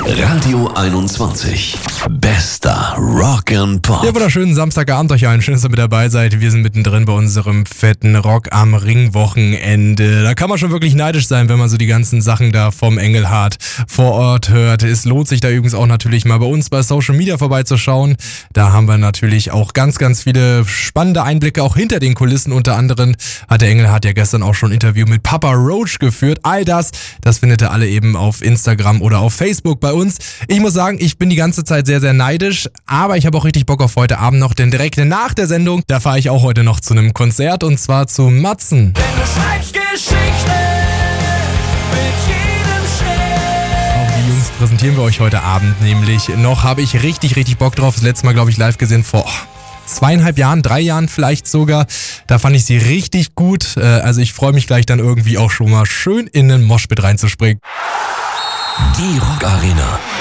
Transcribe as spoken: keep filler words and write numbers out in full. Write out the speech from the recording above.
Radio einundzwanzig. Bester Rock'n'Pop. Ja, wunderschönen Samstagabend euch allen. Schön, dass ihr mit dabei seid. Wir sind mittendrin bei unserem fetten Rock am Ring Wochenende. Da kann man schon wirklich neidisch sein, wenn man so die ganzen Sachen da vom Engelhardt vor Ort hört. Es lohnt sich da übrigens auch natürlich mal bei uns bei Social Media vorbeizuschauen. Da haben wir natürlich auch ganz, ganz viele spannende Einblicke auch hinter den Kulissen. Unter anderem hat der Engelhardt ja gestern auch schon ein Interview mit Papa Roach geführt. All das, das findet ihr alle eben auf Instagram oder auf Facebook bei uns. Ich muss sagen, ich bin die ganze Zeit sehr, sehr neidisch, aber ich habe auch richtig Bock auf heute Abend noch, denn direkt nach der Sendung, da fahre ich auch heute noch zu einem Konzert und zwar zu Matzen. Denn du schreibst Geschichte mit jedem Schritt. Auch die Jungs präsentieren wir euch heute Abend nämlich noch, habe ich richtig, richtig Bock drauf. Das letzte Mal, glaube ich, live gesehen vor zweieinhalb Jahren, drei Jahren vielleicht sogar. Da fand ich sie richtig gut. Also ich freue mich gleich dann irgendwie auch schon mal schön in den Moshpit reinzuspringen. Die Rock Arena